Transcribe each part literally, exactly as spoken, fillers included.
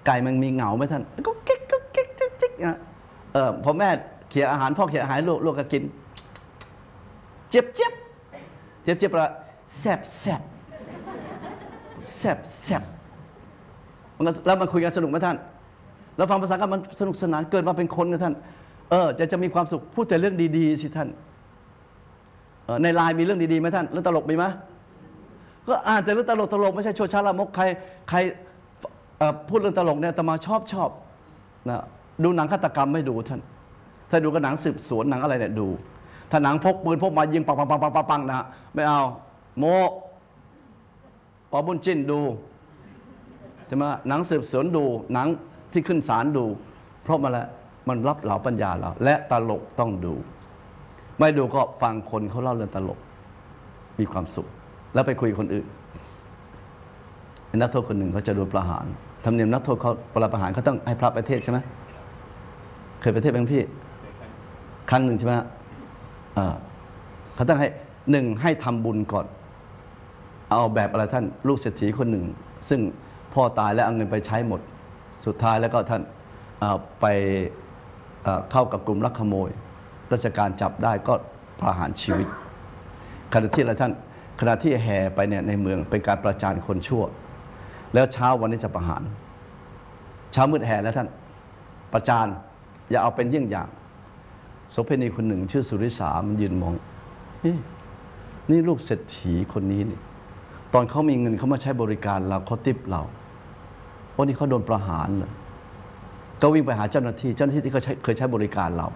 ไก่มันมีเหงาไหมท่านก็เก๊กก็เก๊กจิ๊กจิ๊กเออพอแม่เขี่ยอาหารพ่อเขี่ยอาหารลูกลูกก็กินเจี๊ยบเจี๊ยบเจี๊ยบเจี๊ยบละแซ่บแซ่บแซ่บแซ่บแล้วมันคุยกันสนุกไหมท่านเราฟังภาษากันมันสนุกสนานเกิดมาเป็นคนนะท่านเออจะจะมีความสุขพูดแต่เรื่องดีๆสิท่านในไลน์มีเรื่องดีๆไหมท่านเรื่องตลกมีไหมก็อ่านแต่เรื่องตลกตลกไม่ใช่โชว์ชาลามกใครใครพูดเรื่องตลกเนี่ยอาตมาชอบชอบนะดูหนังฆาตกรรมไม่ดูท่านถ้าดูก็หนังสืบสวนหนังอะไรเนี่ยดูถ้าหนังพกปืนพกมายิงปังปังปังปังปังปังนะไม่เอาโมปอบุญจิ้นดูใช่ไหมหนังสืบสวนดูหนังที่ขึ้นศาลดูเพราะมันละมันรับเหลาปัญญาเราและตลกต้องดูไม่ดูก็ฟังคนเขาเล่าเรื่องตลกมีความสุขแล้วไปคุยคนอื่นนักโทษคนหนึ่งเขาจะโดนประหารธรรมเนียมนักโทษเขาเวลาประหารเขาต้องให้พระไปเทศใช่ไหมเคยไปเทศไหมพี่ครั้งหนึ่งใช่ไหมเขาต้องให้หนึ่งให้ทำบุญก่อนเอาแบบอะไรท่านลูกเศรษฐีคนหนึ่งซึ่งพ่อตายแล้วเอาเงินไปใช้หมดสุดท้ายแล้วก็ท่านไปเข้ากับกลุ่มลักขโมยราชการจับได้ก็ประหารชีวิตขณะที่อะไรท่านขณะที่แห่ไปเนี่ยในเมืองเป็นการประจานคนชั่วแล้วเช้าวันนี้จะประหารเช้ามืดแห่แล้วท่านประจานอย่าเอาเป็นเยี่ยงอย่างโสเภณีคนหนึ่งชื่อสุริสามันยืนมองนี่ลูกเศรษฐีคนนี้นี่ตอนเขามีเงินเขามาใช้บริการเราเขาติปเราวันนี้เขาโดนประหารเลยก็วิ่งไปหาเจ้าหน้าที่เจ้าหน้าที่ที่เขาเคยใช้บริการเรา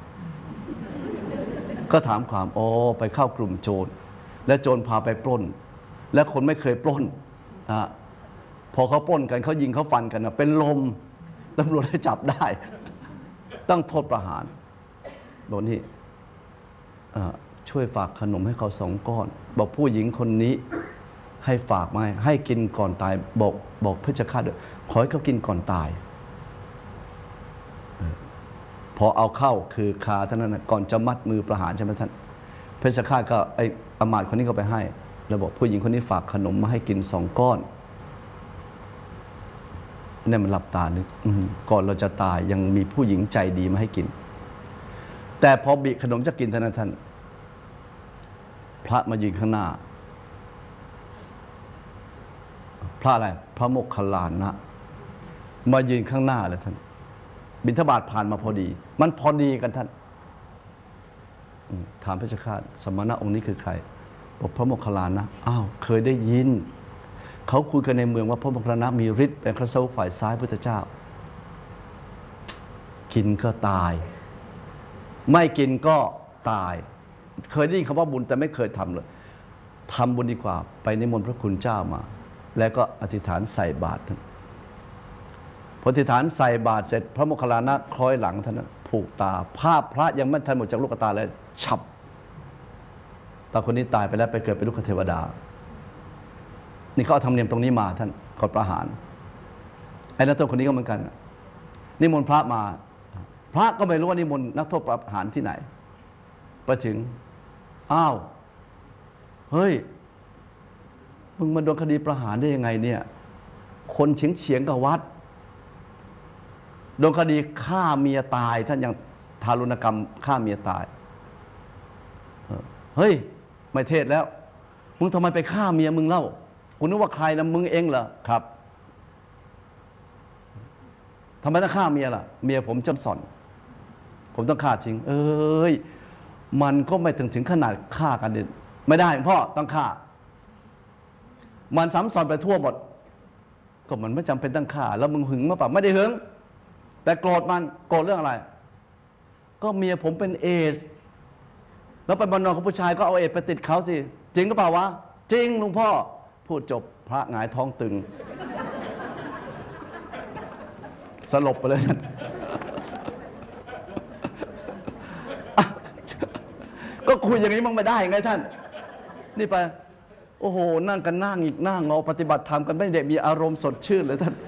ก็ถามความอ๋อไปเข้ากลุ่มโจรและโจรพาไปปล้นและคนไม่เคยปล้นนะพอเขาปล้นกันเขายิงเขาฟันกันนะเป็นลมตำรวจให้จับได้ต้องโทษประหารโดนที่ช่วยฝากขนมให้เขาสองก้อนบอกผู้หญิงคนนี้ให้ฝากมาให้กินก่อนตายบอกบอกเพชฌฆาตด้วยขอให้เขากินก่อนตายพอเอาเข้าคือคาท่านนั้นก่อนจะมัดมือประหารใช่ไหมท่านเพชฌฆาตก็ไอ้อมาตย์คนนี้ก็ไปให้แล้วบอกผู้หญิงคนนี้ฝากขนมมาให้กินสองก้อนเนี่ยมันหลับตานึกก่อนเราจะตายยังมีผู้หญิงใจดีมาให้กินแต่พอบิขนมจะกินท่านท่านพระมายืนข้างหน้าพระอะไรพระโมคคัลลานะมายืนข้างหน้าเลยท่านบิณฑบาตผ่านมาพอดีมันพอดีกันท่านถามพระเจ้าข้าสมณะองค์นี้คือใครบอกพระโมคคัลลานะอ้าวเคยได้ยินเขาคุยกันในเมืองว่าพระโมคคัลลานะมีฤทธิ์เป็นพระสาวกฝ่ายซ้ายพุทธเจ้ากินก็ตายไม่กินก็ตายเคยได้ยินคำว่าบุญแต่ไม่เคยทำเลยทำบุญดีกว่าไปนิมนต์พระคุณเจ้ามาแล้วก็อธิษฐานใส่บาตรท่านพออธิษฐานใส่บาตรเสร็จพระโมคคัลลานะคล้อยหลังท่านผูกตาภาพพระยังไม่ทันหมดจากลูกตาเลยฉับตาคนนี้ตายไปแล้วไปเกิดเป็นลูกเทวดานี่เขาเอาธรรมเนียมตรงนี้มาท่านก่อนประหารไอ้นักโทษคนนี้ก็เหมือนกันนิมนต์พระมาพระก็ไม่รู้ว่านิมนต์นักโทษประหารที่ไหนไปถึงอ้าวเฮ้ยมึงมาโดนคดีประหารได้ยังไงเนี่ยคนเฉียงเฉียงกับวัดโดนคดีฆ่าเมียตายท่านยังทารุณกรรมฆ่าเมียตายเฮ้ยไม่เทศแล้วมึงทำไมไปฆ่าเมียมึงเล่ากูนึกว่าใครนะมึงเองเหรอครับทำไมต้องฆ่าเมียล่ะเมียผมจำสอนผมต้องฆ่าทิ้งเอ้ยมันก็ไม่ถึงถึงขนาดฆ่ากันเด็ดไม่ได้พ่อต้องฆ่ามันซ้ำซ้อนไปทั่วหมดก็มันไม่จำเป็นต้องฆ่าแล้วมึงหึงมาปะไม่ได้หึงแต่โกรธมันโกรธเรื่องอะไรก็เมียผมเป็นเอสแล้วไปบนนอนของผู้ชายก็เอาเอสไปติดเขาสิจริงก็เปล่าวะจริงลุงพ่อพูดจบพระหงายท้องตึงสลบไปเลยท่านก็คุยอย่างนี้มันไม่ได้ไงท่านนี่ไปโอ้โหนั่งกันนั่งอีกนั่งเราปฏิบัติธรรมกันไม่ได้มีอารมณ์สดชื่นเลยท่าน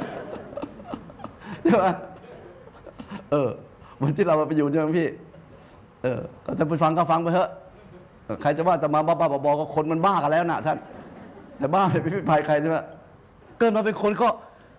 ใช่ไหมเออวันที่เราไปอยู่ใช่ไหมพี่เออก็ท่านผู้ฟังก็ฟังไปเถอะใครจะว่าแต่มาบ้าๆบอๆก็คนมันบ้ากันแล้วนะท่านแต่บ้าไม่เป็นภัยใครใช่ไหมเกิดมาเป็นคนก็